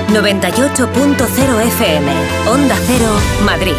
98.0 FM, Onda Cero, Madrid.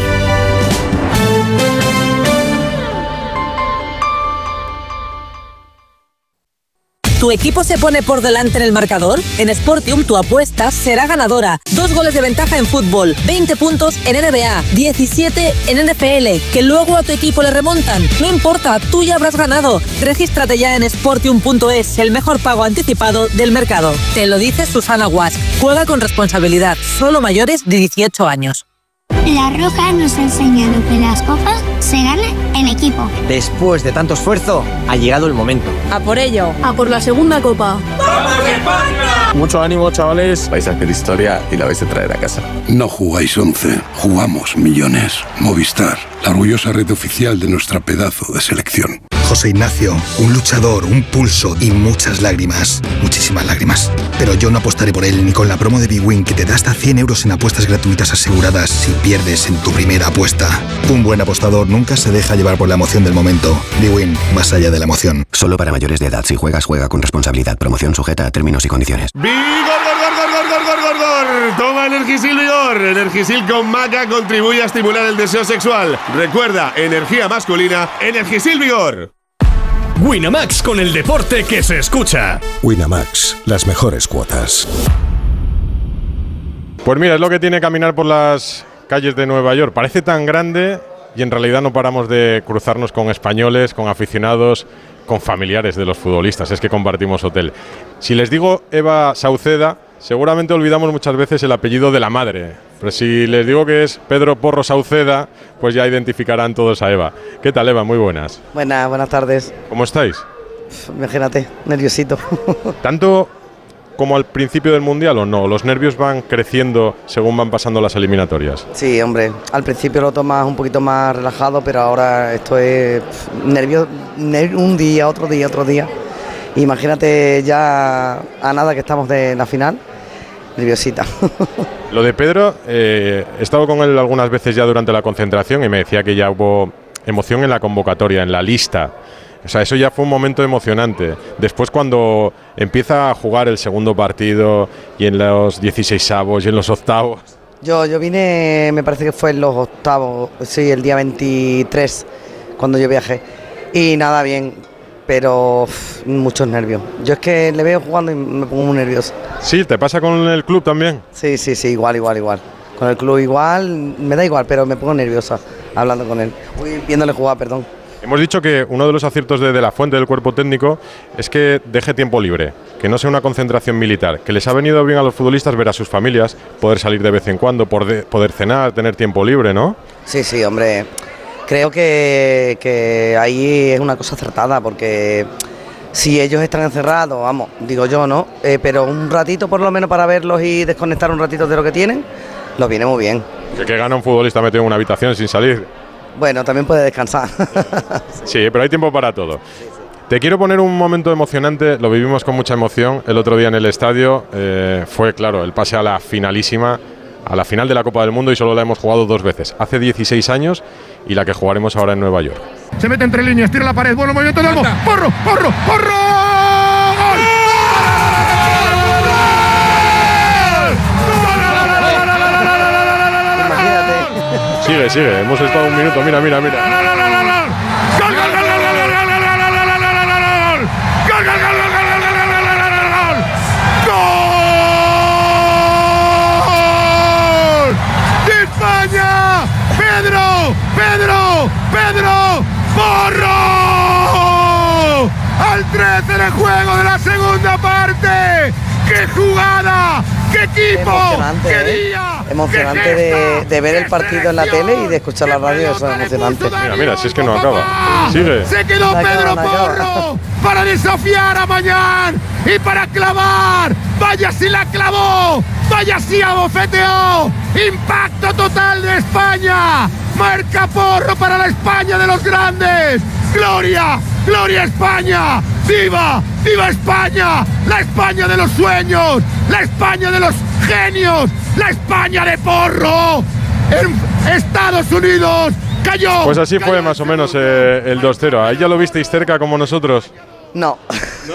¿Tu equipo se pone por delante en el marcador? En Sportium tu apuesta será ganadora. 2 goles de ventaja en fútbol, 20 puntos en NBA, 17 en NFL, que luego a tu equipo le remontan. No importa, tú ya habrás ganado. Regístrate ya en Sportium.es, el mejor pago anticipado del mercado. Te lo dice Susana Guas. Juega con responsabilidad, solo mayores de 18 años. La Roja nos ha enseñado que las copas se ganan en equipo. Después de tanto esfuerzo, ha llegado el momento. A por ello. A por la segunda copa. ¡Vamos España! Mucho ánimo, chavales. Vais a hacer historia y la vais a traer a casa. No jugáis 11, jugamos millones. Movistar, la orgullosa red oficial de nuestra pedazo de selección. José Ignacio, un luchador, un pulso y muchas lágrimas. Muchísimas lágrimas. Pero yo no apostaré por él ni con la promo de bwin que te da hasta 100 euros en apuestas gratuitas aseguradas si pierdes en tu primera apuesta. Un buen apostador nunca se deja llevar por la emoción del momento. bwin, más allá de la emoción. Solo para mayores de edad. Si juegas, juega con responsabilidad. Promoción sujeta a términos y condiciones. ¡Vigor! Toma Energisil Vigor. Energisil con maca contribuye a estimular el deseo sexual. Recuerda, energía masculina, Energisil Vigor. Winamax, con el deporte que se escucha. Winamax, las mejores cuotas. Pues mira, es lo que tiene caminar por las calles de Nueva York. Parece tan grande y en realidad no paramos de cruzarnos con españoles, con aficionados, con familiares de los futbolistas. Es que compartimos hotel. Si les digo Eva Sauceda, seguramente olvidamos muchas veces el apellido de la madre. Pero si les digo que es Pedro Porro Sauceda, pues ya identificarán todos a Eva. ¿Qué tal, Eva? Muy buenas. Buenas tardes. ¿Cómo estáis? Imagínate, nerviosito. ¿Tanto como al principio del Mundial o no? ¿Los nervios van creciendo según van pasando las eliminatorias? Sí, hombre, al principio lo tomas un poquito más relajado, pero ahora esto es nervios, un día, otro día. Imagínate ya a nada que estamos de la final, nerviosita. Lo de Pedro, he estado con él algunas veces ya durante la concentración y me decía que ya hubo emoción en la convocatoria, en la lista. O sea, eso ya fue un momento emocionante. Después cuando empieza a jugar el segundo partido y en los 16avos y en los octavos. Yo vine, me parece que fue en los octavos, sí, el día 23, cuando yo viajé. Y nada, bien, pero muchos nervios. Yo es que le veo jugando y me pongo muy nervioso. ¿Sí? ¿Te pasa con el club también? Sí, igual. Con el club igual, me da igual, pero me pongo nerviosa hablando con él. Viéndole jugar, perdón. Hemos dicho que uno de los aciertos de la fuente del cuerpo técnico es que deje tiempo libre, que no sea una concentración militar, que les ha venido bien a los futbolistas ver a sus familias, poder salir de vez en cuando, poder cenar, tener tiempo libre, ¿no? Sí, hombre, creo que ahí es una cosa acertada, porque si ellos están encerrados, vamos, digo yo, ¿no? Pero un ratito por lo menos para verlos y desconectar un ratito de lo que tienen, los viene muy bien. ¿Qué gana un futbolista metido en una habitación sin salir? Bueno, también puede descansar. Sí, pero hay tiempo para todo. Sí. Te quiero poner un momento emocionante, lo vivimos con mucha emoción el otro día en el estadio. Fue, claro, el pase a la finalísima, a la final de la Copa del Mundo, y solo la hemos jugado 2 veces, hace 16 años y la que jugaremos ahora en Nueva York. Se mete entre líneas, tira la pared, bueno movimiento de Olmo. ¡Porro! Sigue, hemos estado un minuto, mira. ¡Gol! ¡De España! ¡Pedro! ¡Porro! Al 13 de juego de la segunda parte. ¡Qué jugada! ¡Qué equipo! ¡Qué día! Emocionante de ver el partido en la tele y de escuchar la radio, eso es emocionante. Mira, si es que no acaba. Sigue. Se quedó Pedro Porro para desafiar a Mañán y para clavar. ¡Vaya si la clavó! ¡Vaya si abofeteó! ¡Impacto total de España! ¡Marca Porro para la España de los grandes! ¡Gloria España! ¡Viva España! ¡La España de los sueños! ¡La España de los genios! ¡La España de Porro! ¡En Estados Unidos cayó! Pues así fue más o menos el 2-0. ¿Ahí ya lo visteis cerca como nosotros? No.